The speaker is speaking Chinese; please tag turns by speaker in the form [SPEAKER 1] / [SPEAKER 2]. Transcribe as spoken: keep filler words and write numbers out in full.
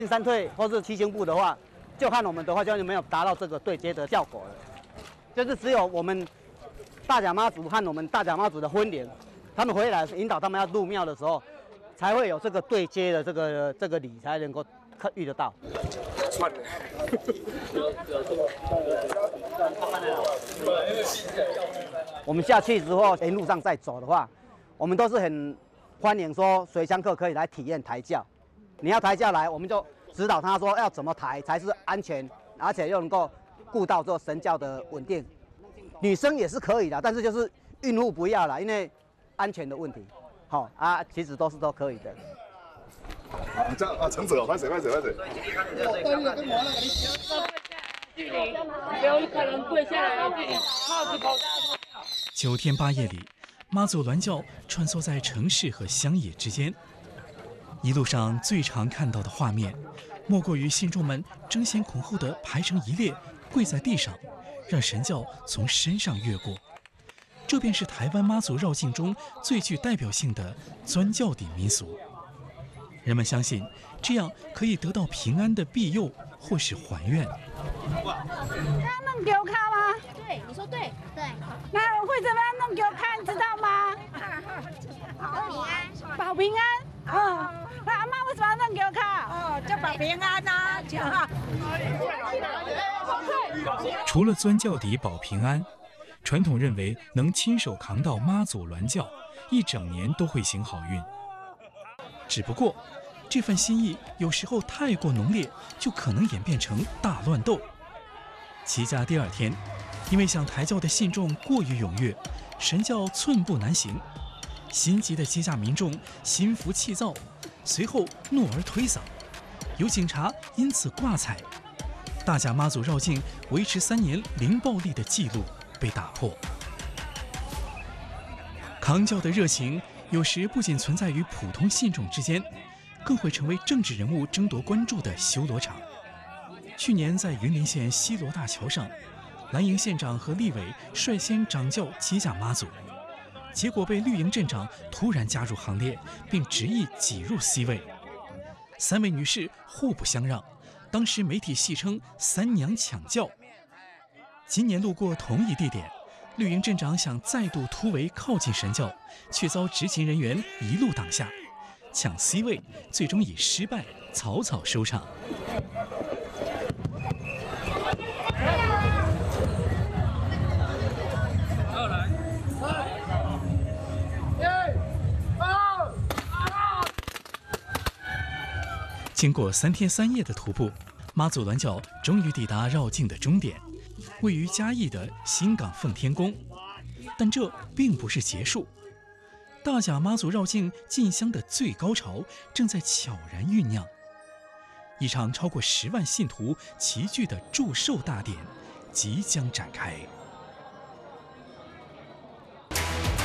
[SPEAKER 1] 三退或是七星步的话，就看我们的话就没有达到这个对接的效果了。就是只有我们大甲妈祖和我们大甲妈祖的婚礼，他们回来引导他们要入庙的时候，才会有这个对接的这个这个礼才能够遇得到。串的。我们下去之后，沿路上再走的话，我们都是很欢迎说水乡客可以来体验抬轿。你要抬轿来，我们就指导他说要怎么抬才是安全，而且又能够顾到这神教的稳定。女生也是可以的，但是就是孕妇不要啦，因为安全的问题。好、哦、啊，其实都是都可以的。
[SPEAKER 2] 啊，这样啊，成者，快点，快点，快点。
[SPEAKER 3] 距离，不要可能跪下来的距离，帽子口罩。
[SPEAKER 4] 九天八夜里，妈祖銮轿穿梭在城市和乡野之间。一路上最常看到的画面，莫过于信众们争先恐后地排成一列，跪在地上，让神轿从身上越过。这便是台湾妈祖绕境中最具代表性的钻轿底民俗。人们相信，这样可以得到平安的庇佑或是还愿。
[SPEAKER 5] 要弄丢卡吗？
[SPEAKER 6] 对，你说对，对。
[SPEAKER 5] 那为什么要弄丢卡？你知道吗？
[SPEAKER 6] 保平安，
[SPEAKER 5] 保平安。嗯，那阿妈为什么要弄丢卡？
[SPEAKER 7] 哦，就保平安呐，就哈。
[SPEAKER 4] 除了钻轿底保平安，传统认为能亲手扛到妈祖銮轿，一整年都会行好运。只不过，这份心意有时候太过浓烈，就可能演变成大乱斗。起驾第二天，因为想抬轿的信众过于踊跃，神轿寸步难行。心急的接驾民众心浮气躁，随后怒而推搡，有警察因此挂彩。大甲妈祖绕境维持三年零暴力的记录被打破。扛轿的热情有时不仅存在于普通信众之间，更会成为政治人物争夺关注的修罗场。去年在云林县西螺大桥上，蓝营县长和立委率先掌轿接驾妈祖，结果被绿营镇长突然加入行列，并执意挤入 C 位。三位女士互不相让，当时媒体戏称“三娘抢轿”。今年路过同一地点，绿营镇长想再度突围靠近神轿，却遭执勤人员一路挡下，抢 C 位最终以失败草草收场。经过三天三夜的徒步，妈祖銮轿终于抵达绕境的终点，位于嘉义的新港奉天宫。但这并不是结束，大甲妈祖绕境进香的最高潮正在悄然酝酿。一场超过十万信徒齐聚的祝寿大典即将展开。